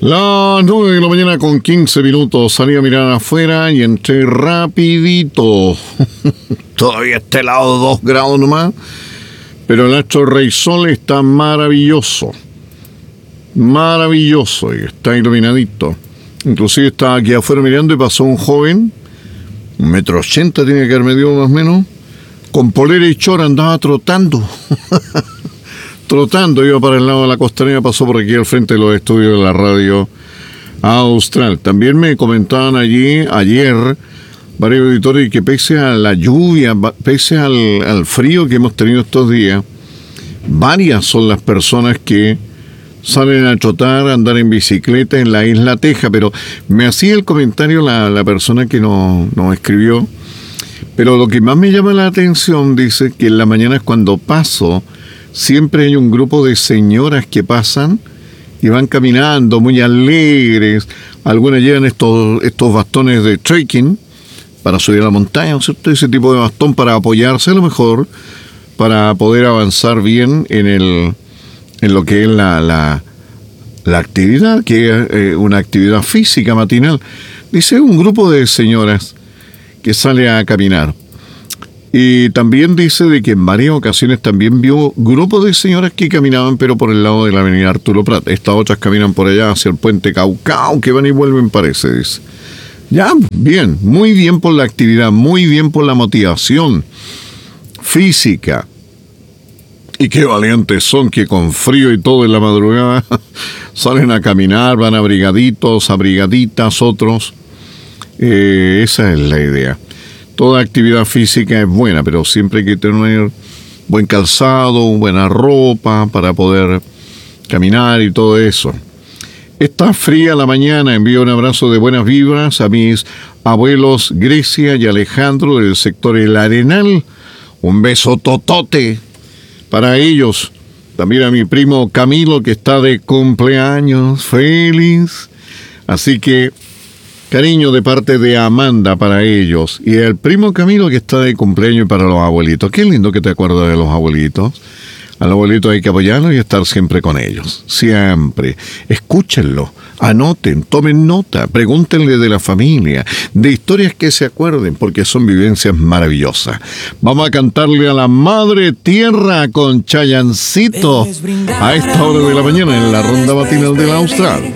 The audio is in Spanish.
Las 9 de la mañana con 15 minutos. Salí a mirar afuera y entré rapidito. Todavía está helado 2 grados nomás. Pero el astro Rey Sol está maravilloso. Maravilloso. Y está iluminadito. Inclusive estaba aquí afuera mirando y pasó un joven. 1,80 m tiene que haber medido más o menos. Con polera y chora andaba trotando. Trotando, iba para el lado de la costanera, pasó por aquí al frente de los estudios de la radio Austral. También me comentaban allí ayer varios auditores que pese a la lluvia, pese al frío que hemos tenido estos días, varias son las personas que salen a trotar, a andar en bicicleta en la Isla Teja. Pero me hacía el comentario la persona que nos escribió. Pero lo que más me llama la atención, dice que en la mañana es cuando paso, siempre hay un grupo de señoras que pasan y van caminando muy alegres. Algunas llevan estos bastones de trekking para subir a la montaña, ¿cierto? Ese tipo de bastón para apoyarse a lo mejor, para poder avanzar bien en lo que es la actividad, que es una actividad física matinal. Dice un grupo de señoras que sale a caminar. Y también dice de que en varias ocasiones también vio grupos de señoras que caminaban, pero por el lado de la avenida Arturo Prat. Estas otras caminan por allá hacia el puente Caucao, que van y vuelven, parece, dice. Ya, bien, muy bien por la actividad, muy bien por la motivación física. Y qué valientes son que con frío y todo en la madrugada salen a caminar, van abrigaditos, abrigaditas, otros. Esa es la idea. Toda actividad física es buena, pero siempre hay que tener buen calzado, buena ropa para poder caminar y todo eso. Está fría la mañana. Envío un abrazo de buenas vibras a mis abuelos Grecia y Alejandro del sector El Arenal. Un beso totote para ellos. También a mi primo Camilo, que está de cumpleaños. Feliz. Así que cariño de parte de Amanda para ellos. Y el primo Camilo, que está de cumpleaños, para los abuelitos. Qué lindo que te acuerdas de los abuelitos. A los abuelitos hay que apoyarlos y estar siempre con ellos. Siempre. Escúchenlo, anoten, tomen nota, pregúntenle de la familia, de historias que se acuerden, porque son vivencias maravillosas. Vamos a cantarle a la Madre Tierra con Chayancito a esta hora de la mañana en la ronda matinal de la Austral.